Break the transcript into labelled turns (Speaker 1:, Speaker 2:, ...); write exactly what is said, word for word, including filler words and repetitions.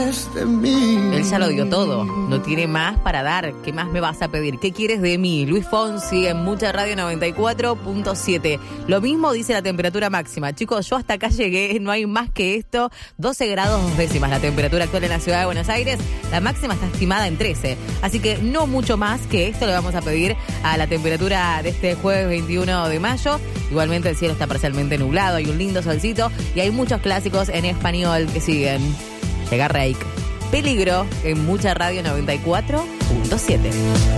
Speaker 1: quieres de mí?
Speaker 2: Él ya lo dio todo, no tiene más para dar. ¿Qué más me vas a pedir? ¿Qué quieres de mí? Luis Fonsi en Mucha Radio noventa y cuatro punto siete. Lo mismo dice la temperatura máxima. Chicos, yo hasta acá llegué, no hay más que esto. doce grados dos décimas la temperatura actual en la ciudad de Buenos Aires. La máxima está estimada en trece. Así que no mucho más que esto le vamos a pedir a la temperatura de este jueves veintiuno de mayo. Igualmente el cielo está parcialmente nublado, hay un lindo solcito y hay muchos clásicos en español que siguen. Llega Reik. Peligro en Mucha Radio noventa y cuatro punto siete.